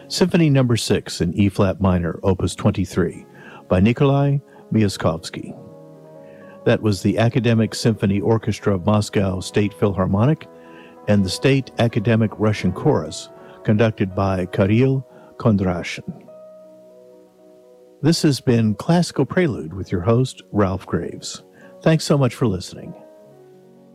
Symphony No. 6 in E-flat minor, Opus 23, by Nikolai Myaskovsky. That was the Academic Symphony Orchestra of Moscow State Philharmonic and the State Academic Russian Chorus, conducted by Kirill Kondrashin. This has been Classical Prelude with your host, Ralph Graves. Thanks so much for listening.